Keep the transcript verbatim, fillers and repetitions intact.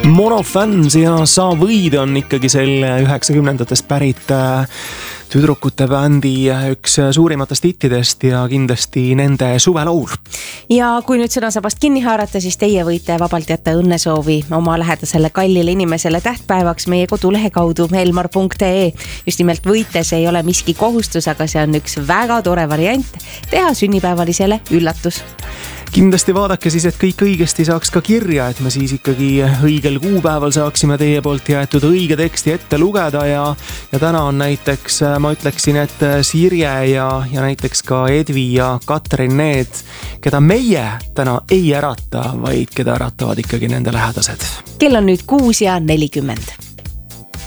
Monofans ja Sa võid on ikkagi selle üheksakümnendatest pärit tüdrukute bändi üks suurimatest hittidest ja kindlasti nende suvelaul. Ja kui nüüd sõnasabast kinni haarata, siis teie võite vabalt jätta õnnesoovi oma lähedasele kallile inimesele tähtpäevaks meie kodulehe kaudu elmar punkt ee. Just nimelt võite, see ei ole miski kohustus, aga see on üks väga tore variant teha sünnipäevalisele üllatus. Kindlasti vaadake siis, et kõik õigesti saaks ka kirja, et me siis ikkagi õigel kuupäeval saaksime teie poolt jäetud õige teksti ette lugeda ja, ja täna on näiteks, ma ütleksin, et Sirje ja, ja näiteks ka Edvi ja Katrin need, keda meie täna ei ärata, vaid keda äratavad ikkagi nende lähedased. Kell on nüüd kuus ja nelikümmend.